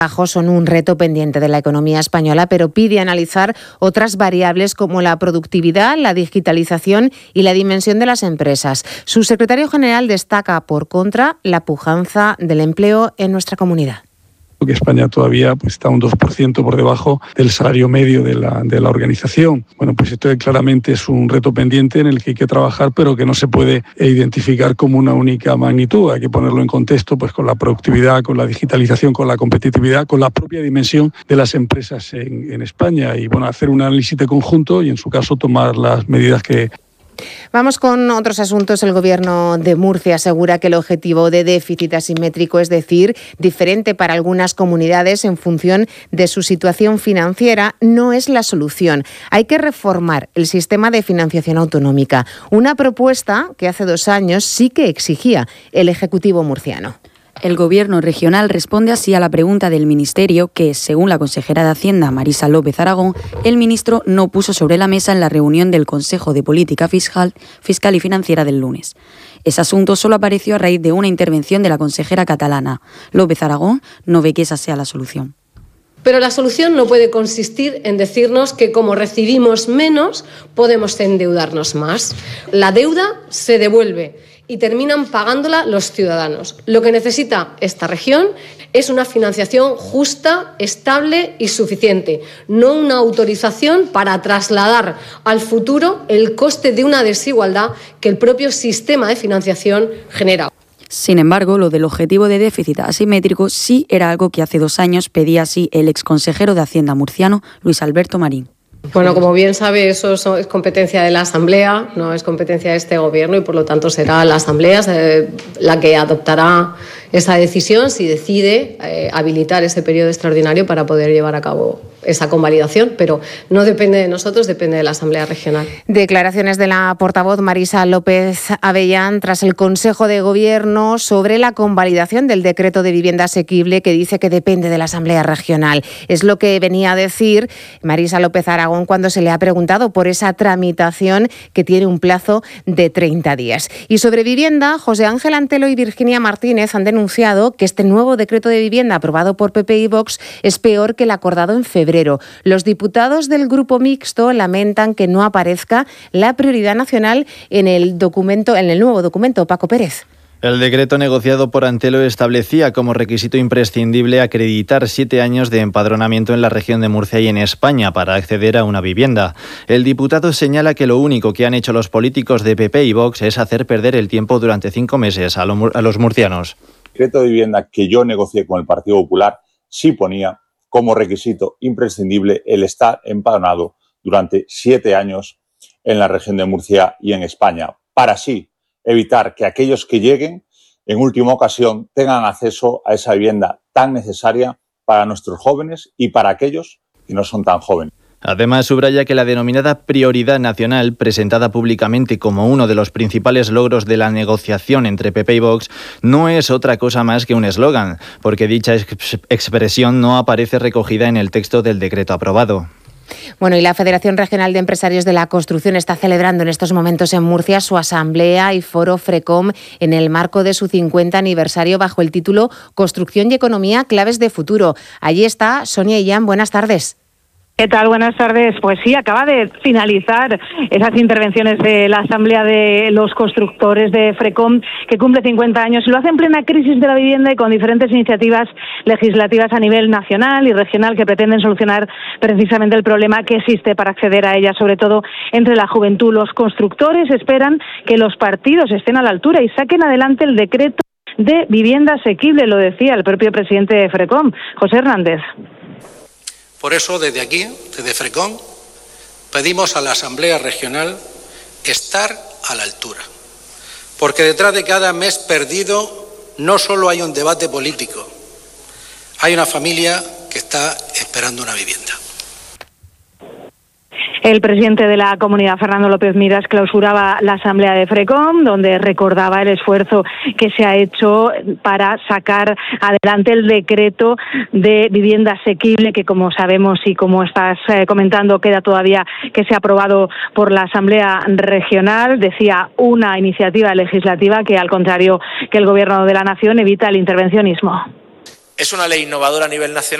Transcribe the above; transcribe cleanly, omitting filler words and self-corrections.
bajos son un reto pendiente de la economía española, pero pide analizar otras variables como la productividad, la digitalización y la dimensión de las empresas. Su secretario general destaca, por contra, la pujanza del empleo en nuestra comunidad. Que España todavía está un 2% por debajo del salario medio de la organización. Bueno, pues esto claramente es un reto pendiente en el que hay que trabajar, pero que no se puede identificar como una única magnitud. Hay que ponerlo en contexto con la productividad, con la digitalización, con la competitividad, con la propia dimensión de las empresas en España y hacer un análisis de conjunto y en su caso tomar las medidas que... Vamos con otros asuntos. El Gobierno de Murcia asegura que el objetivo de déficit asimétrico, es decir, diferente para algunas comunidades en función de su situación financiera, no es la solución. Hay que reformar el sistema de financiación autonómica, una propuesta que hace 2 años sí que exigía el Ejecutivo murciano. El Gobierno regional responde así a la pregunta del Ministerio que, según la consejera de Hacienda, Marisa López Aragón, el ministro no puso sobre la mesa en la reunión del Consejo de Política Fiscal y Financiera del lunes. Ese asunto solo apareció a raíz de una intervención de la consejera catalana. López Aragón no ve que esa sea la solución. Pero la solución no puede consistir en decirnos que como recibimos menos, podemos endeudarnos más. La deuda se devuelve y terminan pagándola los ciudadanos. Lo que necesita esta región es una financiación justa, estable y suficiente, no una autorización para trasladar al futuro el coste de una desigualdad que el propio sistema de financiación genera. Sin embargo, lo del objetivo de déficit asimétrico sí era algo que hace 2 años pedía así el exconsejero de Hacienda murciano, Luis Alberto Marín. Bueno, como bien sabe, eso es competencia de la Asamblea, no es competencia de este Gobierno y por lo tanto será la Asamblea la que adoptará esa decisión si decide habilitar ese periodo extraordinario para poder llevar a cabo esa convalidación, pero no depende de nosotros, depende de la Asamblea Regional. Declaraciones de la portavoz Marisa López Avellán tras el Consejo de Gobierno sobre la convalidación del decreto de vivienda asequible que dice que depende de la Asamblea Regional. Es lo que venía a decir Marisa López Aragón cuando se le ha preguntado por esa tramitación que tiene un plazo de 30 días. Y sobre vivienda, José Ángel Antelo y Virginia Martínez han denunciado que este nuevo decreto de vivienda aprobado por PP y Vox es peor que el acordado en febrero. Los diputados del Grupo Mixto lamentan que no aparezca la prioridad nacional en el nuevo documento. Paco Pérez. El decreto negociado por Antelo establecía como requisito imprescindible acreditar 7 años de empadronamiento en la región de Murcia y en España para acceder a una vivienda. El diputado señala que lo único que han hecho los políticos de PP y Vox es hacer perder el tiempo durante 5 meses a los murcianos. El decreto de vivienda que yo negocié con el Partido Popular sí ponía como requisito imprescindible el estar empadronado durante 7 años en la región de Murcia y en España, para así evitar que aquellos que lleguen en última ocasión tengan acceso a esa vivienda tan necesaria para nuestros jóvenes y para aquellos que no son tan jóvenes. Además, subraya que la denominada prioridad nacional, presentada públicamente como uno de los principales logros de la negociación entre PP y Vox, no es otra cosa más que un eslogan, porque dicha expresión no aparece recogida en el texto del decreto aprobado. Bueno, y la Federación Regional de Empresarios de la Construcción está celebrando en estos momentos en Murcia su asamblea y foro FRECOM en el marco de su 50 aniversario bajo el título Construcción y Economía, claves de futuro. Allí está Sonia Illán. Buenas tardes. ¿Qué tal? Buenas tardes. Pues sí, acaba de finalizar esas intervenciones de la Asamblea de los Constructores de FRECOM, que cumple 50 años. Lo hace en plena crisis de la vivienda y con diferentes iniciativas legislativas a nivel nacional y regional que pretenden solucionar precisamente el problema que existe para acceder a ella, sobre todo entre la juventud. Los constructores esperan que los partidos estén a la altura y saquen adelante el decreto de vivienda asequible, lo decía el propio presidente de FRECOM, José Hernández. Por eso, desde aquí, desde FRECOM, pedimos a la Asamblea Regional estar a la altura. Porque detrás de cada mes perdido no solo hay un debate político, hay una familia que está esperando una vivienda. El presidente de la comunidad, Fernando López Miras, clausuraba la asamblea de FRECOM, donde recordaba el esfuerzo que se ha hecho para sacar adelante el decreto de vivienda asequible, que como sabemos y como estás comentando, queda todavía que sea aprobado por la asamblea regional. Decía, una iniciativa legislativa que, al contrario que el Gobierno de la Nación, evita el intervencionismo. Es una ley innovadora a nivel nacional.